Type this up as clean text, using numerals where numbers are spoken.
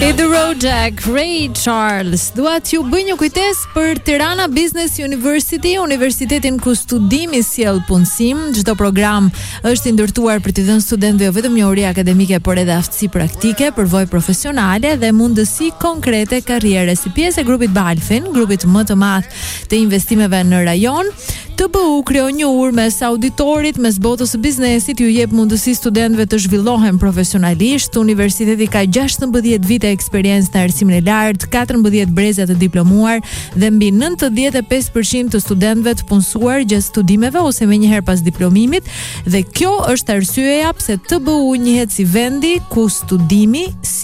The Road Jack, Ray Charles. Dua t'ju bëj një kujtes për Tirana Business University, universitetin ku studimi sjell punësim. Çdo program është i ndërtuar për t'i dhënë studentëve jo vetëm njohuri akademike, por edhe aftësi praktike, përvojë profesionale dhe mundësi konkrete karriere. Si pjesë e grupit Balfin, grupit më të madh të investimeve në rajon, TBU krijon një urë mes auditorit, mes botës së biznesit, ju jep mundësi studentëve të zhvillohen profesionalisht. Universiteti ka 16 vite eksperiencë në arsimin e lartë, 14 breza të diplomuar dhe mbi 95% të studentëve të punësuar gjatë studimeve ose menjëherë pas diplomimit, dhe kjo është arsyeja pse TBU njihet si vendi ku studimi